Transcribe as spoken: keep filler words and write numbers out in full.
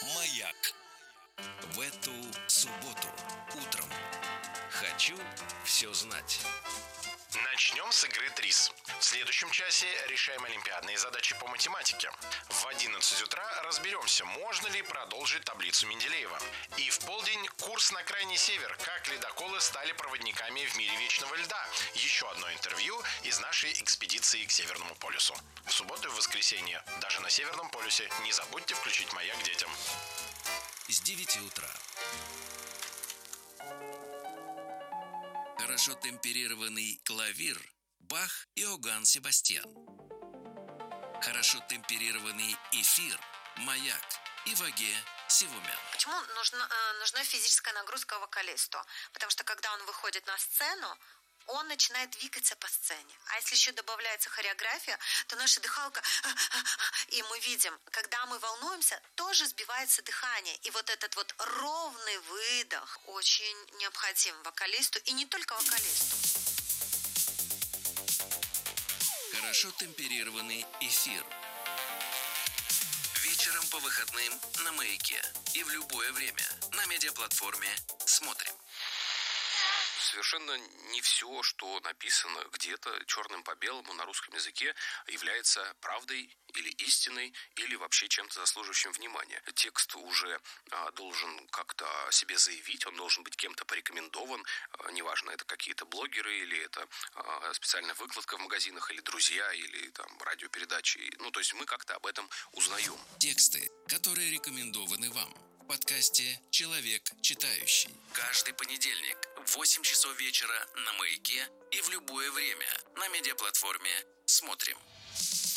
Маяк. В эту субботу утром. Хочу все знать. Начнем с игры ТРИС. В следующем часе решаем олимпиадные задачи по математике. В одиннадцать утра разберемся, можно ли продолжить таблицу Менделеева. И в полдень курс на крайний север, как ледоколы стали проводниками в мире вечного льда. Еще одно интервью из нашей экспедиции к Северному полюсу. В субботу и в воскресенье, даже на Северном полюсе, не забудьте включить «Маяк» детям. С девяти утра. Хорошо темперированный клавир Бах и Иоганн Себастьян. Хорошо темперированный эфир Маяк и Ваге Сивумян. Почему нужна, э, нужна физическая нагрузка вокалисту? Потому что когда он выходит на сцену, он начинает двигаться по сцене. А если еще добавляется хореография, то наша дыхалка... И мы видим, когда мы волнуемся, тоже сбивается дыхание. И вот этот вот ровный выдох очень необходим вокалисту. И не только вокалисту. Хорошо темперированный эфир. Вечером по выходным на Маяке. И в любое время на медиаплатформе «Смотрим». Совершенно не все, что написано где-то черным по белому на русском языке, является правдой или истиной, или вообще чем-то заслуживающим внимания. Текст уже а, должен как-то о себе заявить, он должен быть кем-то порекомендован, а, неважно, это какие-то блогеры, или это а, специальная выкладка в магазинах, или друзья, или там радиопередачи. Ну, то есть мы как-то об этом узнаем. Тексты, которые рекомендованы вам. В подкасте «Человек читающий». Каждый понедельник в восемь часов вечера на Маяке и в любое время на медиаплатформе «Смотрим».